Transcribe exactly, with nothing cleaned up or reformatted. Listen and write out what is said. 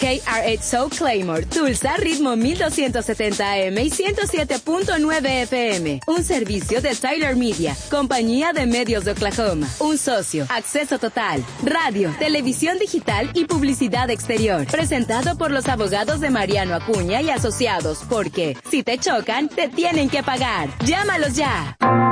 K R ocho Soul Claymore, Tulsa, ritmo mil doscientos setenta A M y ciento siete punto nueve F M. Un servicio de Tyler Media, compañía de medios de Oklahoma. Un socio, acceso total, radio, televisión digital y publicidad exterior. Presentado por los abogados de Mariano Acuña y Asociados, porque si te chocan, te tienen que pagar. ¡Llámalos ya!